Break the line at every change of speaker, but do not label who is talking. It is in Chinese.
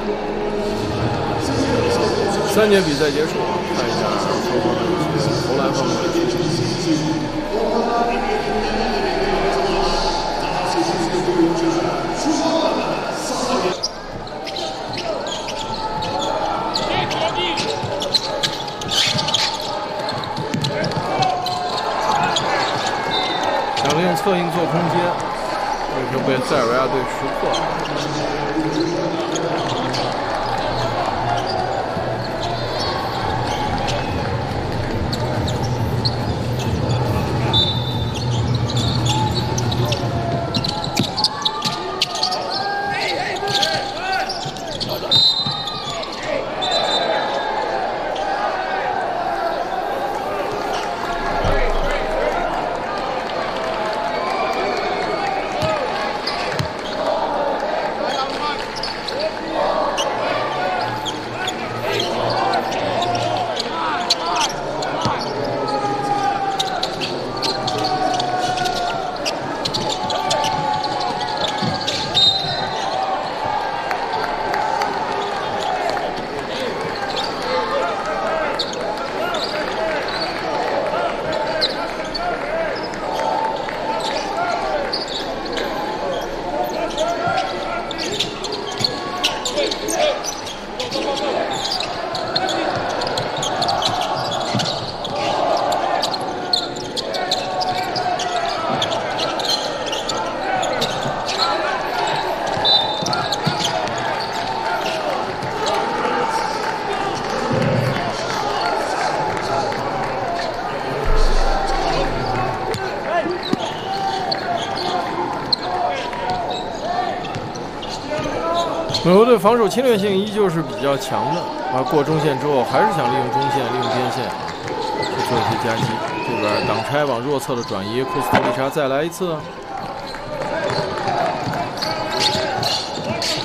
3节比赛结束，看一下双方的一些投篮方面的情况。想利用策应做空接，这球被塞尔维亚队识破了。 美国队防守侵略性依旧是比较强的，过中线之后还是想利用中线、利用边线去做一些夹击。这边挡拆往弱侧的转移，库斯托利查再来一次。